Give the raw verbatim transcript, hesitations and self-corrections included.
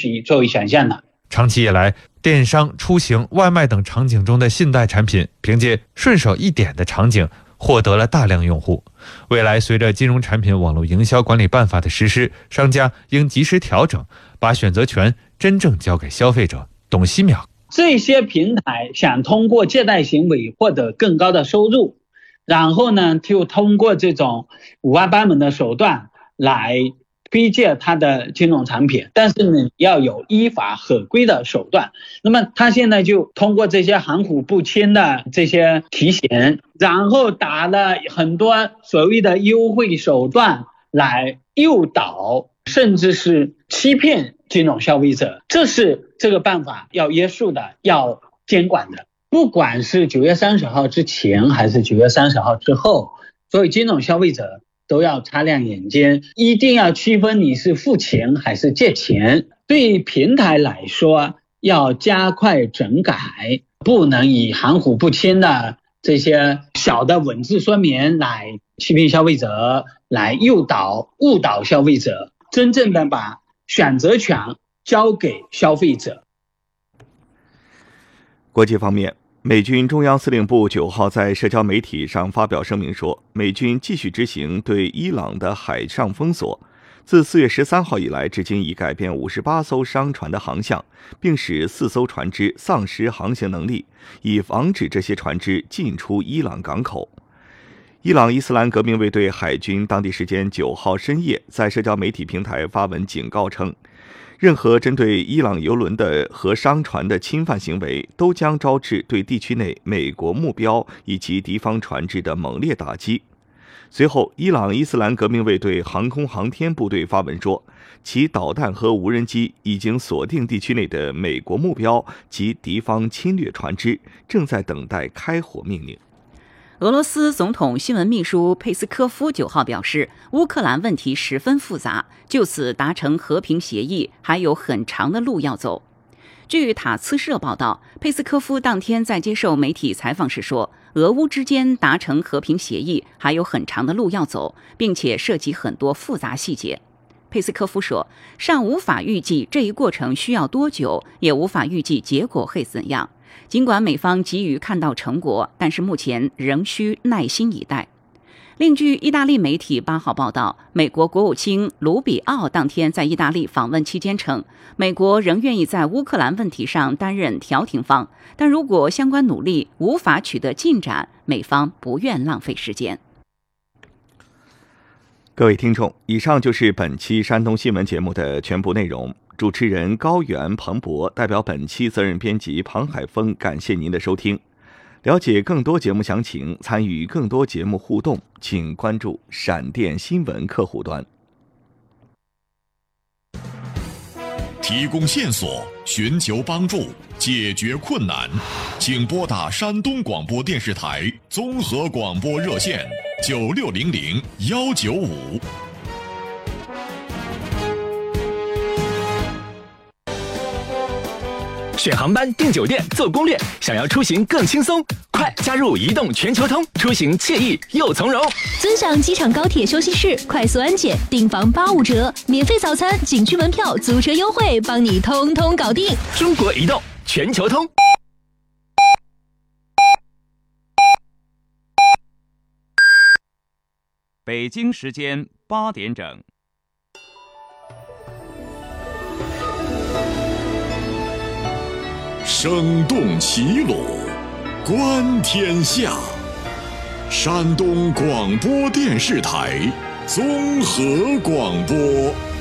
须作为想象的。 长期以来，电商、出行、外卖等场景中的信贷产品，凭借顺手一点的场景获得了大量用户。未来随着金融产品网络营销管理办法的实施，商家应及时调整，把选择权真正交给消费者。董希淼， 这些平台想通过借贷行为获得更高的收入，然后呢，就通过这种五花八门的手段来推荐它的金融产品，但是呢，要有依法合规的手段。那么他现在就通过这些含糊不清的这些提醒，然后打了很多所谓的优惠手段来诱导，甚至是欺骗金融消费者。这是这个办法要约束的，要监管的。不管是九月三十号之前还是九月三十号之后，所有金融消费者都要擦亮眼睛，一定要区分你是付钱还是借钱。对平台来说，要加快整改，不能以含糊不清的这些小的文字说明来欺骗消费者，来诱导误导消费者，真正的把选择权交给消费者。 国际方面，美军中央司令部九号在社交媒体上发表声明说，美军继续执行对伊朗的海上封锁，自四月十三号以来，至今已改变五十八艘商船的航向，并使四艘船只丧失航行能力，以防止这些船只进出伊朗港口。伊朗伊斯兰革命卫队海军当地时间九号深夜在社交媒体平台发文警告称，任何针对伊朗油轮的和商船的侵犯行为，都将招致对地区内美国目标以及敌方船只的猛烈打击。随后，伊朗伊斯兰革命卫队航空航天部队发文说，其导弹和无人机已经锁定地区内的美国目标及敌方侵略船只，正在等待开火命令。 俄罗斯总统新闻秘书佩斯科夫九号表示，乌克兰问题十分复杂，就此达成和平协议还有很长的路要走。据塔斯社报道，佩斯科夫当天在接受媒体采访时说，俄乌之间达成和平协议还有很长的路要走，并且涉及很多复杂细节。佩斯科夫说，尚无法预计这一过程需要多久，也无法预计结果会怎样。尽管美方急于看到成果，但是目前仍需耐心以待。另据意大利媒体八号报道，美国国务卿卢比奥当天在意大利访问期间称，美国仍愿意在乌克兰问题上担任调停方，但如果相关努力无法取得进展，美方不愿浪费时间。 各位听众，以上就是本期山东新闻节目的全部内容。主持人高原、彭博，代表本期责任编辑庞海峰，感谢您的收听。了解更多节目详情，参与更多节目互动，请关注闪电新闻客户端。 提供线索，寻求帮助，解决困难，请拨打山东广播电视台综合广播热线九六零零幺九五。 选航班、订酒店、做攻略，想要出行更轻松，快加入移动全球通，出行惬意又从容。 尊享机场高铁休息室，快速安检，订房八五折，免费早餐、景区门票、租车优惠，帮你通通搞定。 中国移动全球通。 北京时间八点整。 声动齐鲁，观天下。山东广播电视台综合广播。